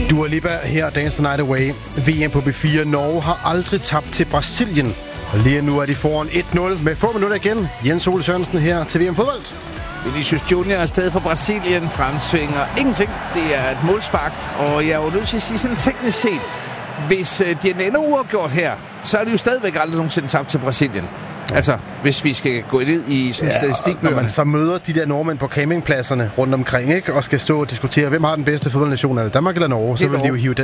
Dua Lipa her, Dance the Night Away. VM på B4. Norge har aldrig tabt til Brasilien. Og lige nu er de foran 1-0 med få minutter igen. Jens Ole Sørensen her til VM Fodbold. Vinicius Junior er stadig for Brasilien, fremtvinger ingenting. Det er et målspark, og jeg er jo nødt til at sige sådan teknisk set, hvis de ender uafgjort her, så er det jo stadigvæk aldrig nogensinde tabt til Brasilien. Altså, hvis vi skal gå ned i sådan en statistikbøger. Når man så møder de der nordmænd på campingpladserne rundt omkring, ikke, og skal stå og diskutere, hvem har den bedste fodboldnation, er det Danmark eller Norge, så vil de jo hive den.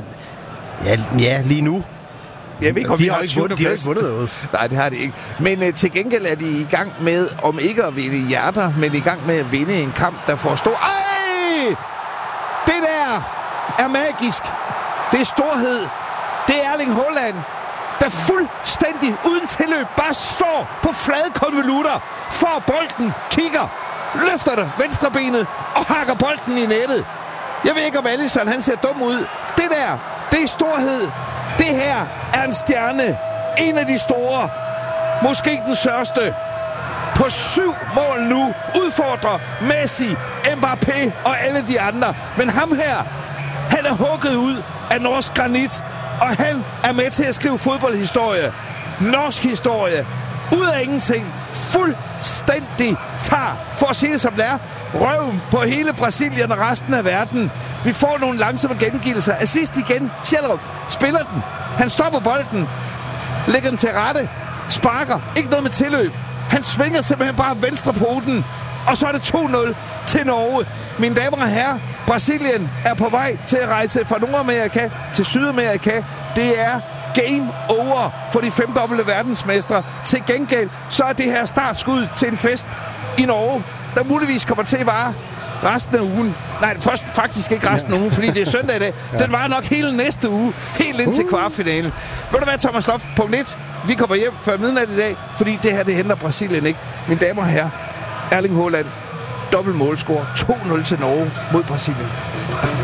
Ja, lige nu. Jeg ved ikke, om de har ikke vundet noget. Nej, det har de ikke. Men til gengæld er de i gang med, om ikke at vinde hjerter, men i gang med at vinde en kamp, der får stor... Ej! Det der er magisk. Det er storhed. Det er Erling Haaland, der fuldstændig uden tilløb bare står på flade konvolutter, får bolden, kigger, løfter det venstrebenet og hakker bolden i nettet. Jeg ved ikke, om Alisson han ser dum ud. Det der, det er storhed. Det her er en stjerne. En af de store. Måske den største. På 7 mål nu udfordrer Messi, Mbappé og alle de andre. Men ham her, han er hugget ud af norsk granit. Og han er med til at skrive fodboldhistorie. Norsk historie. Ud af ingenting. Fuldstændig tager, for at sige det som det er, røven på hele Brasilien og resten af verden. Vi får nogle langsomme gengivelser. Assist igen. Sjællerup spiller den. Han stopper bolden. Lægger den til rette. Sparker. Ikke noget med tilløb. Han svinger simpelthen bare venstre poten. Og så er det 2-0 til Norge. Mine damer og herrer, Brasilien er på vej til at rejse fra Nordamerika til Sydamerika. Det er game over for de 5-dobbelte verdensmestre. Til gengæld så er det her startskud til en fest i Norge, der muligvis kommer til at vare resten af ugen. Nej, først faktisk ikke resten af ugen, fordi det er søndag i dag. Den var nok hele næste uge, helt ind til kvartfinalen. Ved du hvad, Thomas Loft? Punkt 1. Vi kommer hjem før midnat i dag, fordi det her, det henter Brasilien ikke. Mine damer og herrer, Erling Haaland, dobbelt målscore, 2-0 til Norge mod Brasilien.